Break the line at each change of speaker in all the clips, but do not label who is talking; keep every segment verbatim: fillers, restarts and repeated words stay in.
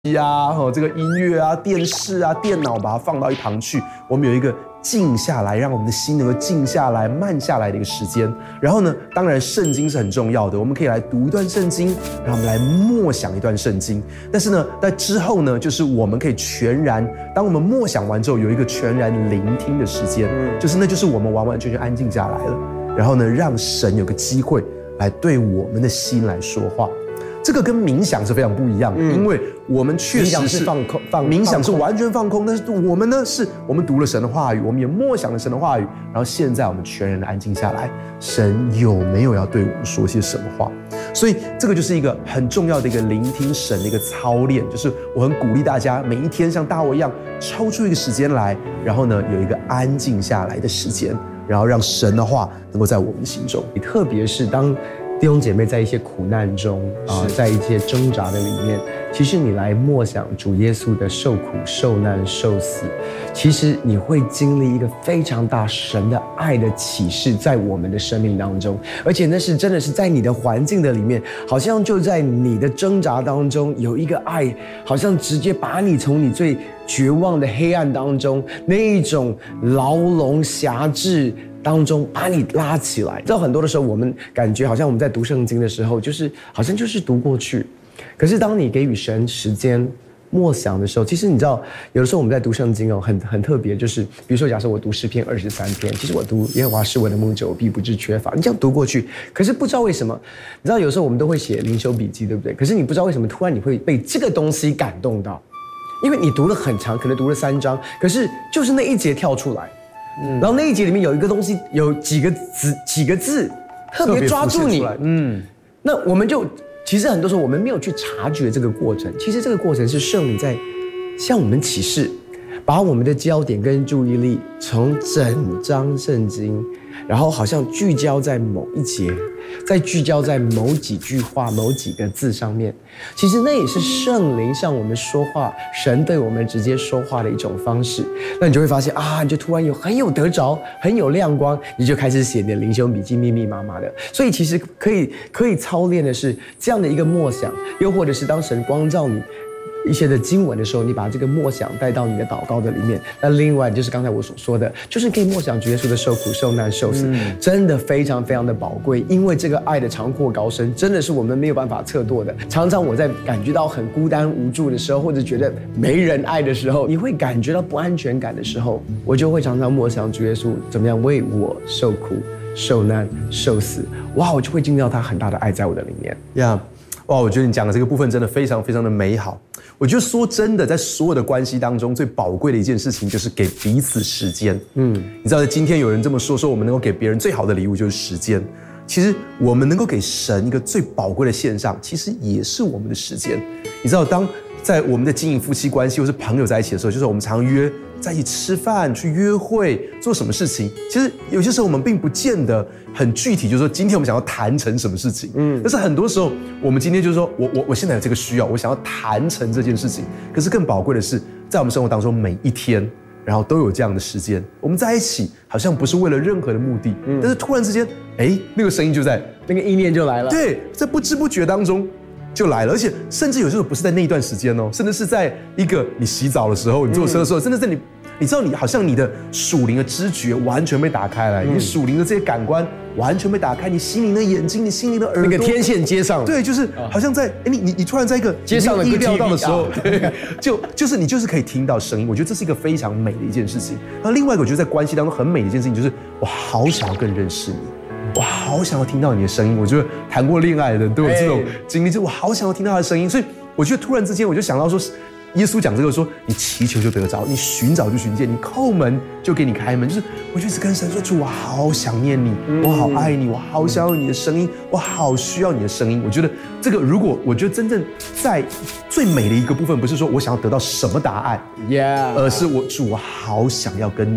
啊，这个音乐啊、电视啊、电脑，把它放到一旁去。我们有一个静下来，让我们的心能够静下来、慢下来的一个时间。然后呢，当然圣经是很重要的，我们可以来读一段圣经，让我们来默想一段圣经。但是呢，在之后呢，就是我们可以全然，当我们默想完之后，有一个全然聆听的时间，就是那就是我们完完全全安静下来了。然后呢，让神有个机会来对我们的心来说话。这个跟冥想是非常不一样的，嗯、因为我们确实是
放空，放
冥想是完全放空，但是我们呢，是我们读了神的话语，我们也默想了神的话语，然后现在我们全然的安静下来，神有没有要对我们说些什么话？所以这个就是一个很重要的一个聆听神的一个操练，就是我很鼓励大家每一天像大卫一样抽出一个时间来，然后呢有一个安静下来的时间，然后让神的话能够在我们心中，
特别是当弟兄姐妹在一些苦难中啊，在一些挣扎的里面，其实你来默想主耶稣的受苦、受难、受死，其实你会经历一个非常大神的爱的启示在我们的生命当中，而且那是真的是在你的环境的里面，好像就在你的挣扎当中有一个爱，好像直接把你从你最绝望的黑暗当中那一种牢笼辖制当中把你拉起来。知道很多的时候我们感觉好像我们在读圣经的时候就是好像就是读过去，可是当你给予神时间默想的时候，其实你知道有的时候我们在读圣经哦，很很特别，就是比如说假设我读诗篇二十三篇，其实我读耶和华是我的牧者，我必不致缺乏，你这样读过去，可是不知道为什么，你知道有时候我们都会写灵修笔记，对不对？可是你不知道为什么突然你会被这个东西感动到，因为你读了很长，可能读了三章，可是就是那一节跳出来，嗯、然后那一节里面有一个东西，有几个字几个字特别抓住你，嗯，那我们就其实很多时候我们没有去察觉这个过程，其实这个过程是圣灵在向我们启示，把我们的焦点跟注意力从整章圣经，然后好像聚焦在某一节，再聚焦在某几句话、某几个字上面。其实那也是圣灵向我们说话，神对我们直接说话的一种方式。那你就会发现啊，你就突然有很有得着，很有亮光，你就开始写你的灵修笔记，密密麻麻的。所以其实可以可以操练的是这样的一个默想，又或者是当神光照你一些的经文的时候，你把这个默想带到你的祷告的里面。那另外就是刚才我所说的，就是可以默想主耶稣的受苦、受难、受死，嗯、真的非常非常的宝贵。因为这个爱的长阔高深，真的是我们没有办法测度的。常常我在感觉到很孤单无助的时候，或者觉得没人爱的时候，你会感觉到不安全感的时候，我就会常常默想主耶稣怎么样为我受苦、受难、受死。哇，我就会经历到他很大的爱在我的里面
呀。Yeah.哇，我觉得你讲的这个部分真的非常非常的美好。我觉得说真的，在所有的关系当中，最宝贵的一件事情就是给彼此时间。嗯，你知道，今天有人这么说，说我们能够给别人最好的礼物就是时间。其实我们能够给神一个最宝贵的献上，其实也是我们的时间。你知道，当在我们的经营夫妻关系或是朋友在一起的时候，就是我们常约在一起吃饭、去约会、做什么事情。其实有些时候我们并不见得很具体，就是说今天我们想要谈成什么事情。嗯，但是很多时候我们今天就是说我我我现在有这个需要，我想要谈成这件事情。可是更宝贵的是，在我们生活当中每一天，然后都有这样的时间，我们在一起好像不是为了任何的目的，嗯、但是突然之间，哎，那个声音就在，
那个意念就来了。
对，在不知不觉当中就来了，而且甚至有时候不是在那一段时间哦，甚至是在一个你洗澡的时候，你坐车的时候，嗯、甚至在你，你知道你好像你的属灵的知觉完全被打开来，嗯、你属灵的这些感官完全被打开，你心灵的眼睛，你心灵的耳朵，
那个天线接上了，
对，就是好像在，哎，你你你突然在一个
接上了
意料到的时候，对，就就是你就是可以听到声音，我觉得这是一个非常美的一件事情。那另外一个我觉得在关系当中很美的一件事情，就是我好想要更认识你。我好想要听到你的声音，我觉得谈过恋爱的都有这种经历，就我好想要听到他的声音，所以我觉得突然之间我就想到说，耶稣讲这个说，你祈求就得着，你寻找就寻见，你叩门就给你开门，就是我就一直跟神说，主，我好想念你，我好爱你，我好想要你的声音，我好需要你的声音。我觉得这个，如果我觉得真正在最美的一个部分，不是说我想要得到什么答案，
yeah.
而是我主，我好想要跟你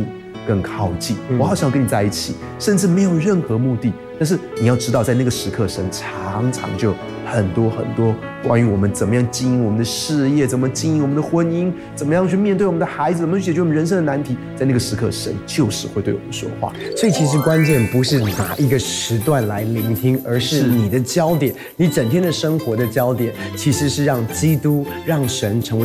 更靠近，我好想跟你在一起，甚至没有任何目的。但是你要知道，在那个时刻，神常常就很多很多关于我们怎么样经营我们的事业，怎么经营我们的婚姻，怎么样去面对我们的孩子，怎么去解决我们人生的难题，在那个时刻，神就是会对我们说话。
所以其实关键不是哪一个时段来聆听，而是你的焦点，你整天的生活的焦点，其实是让基督、让神成为